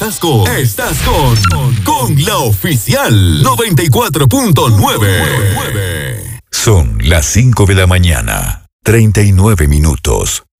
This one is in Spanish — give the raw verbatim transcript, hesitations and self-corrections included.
Estás con, estás con, con la oficial noventa y cuatro punto nueve. Son las cinco de la mañana, treinta y nueve minutos.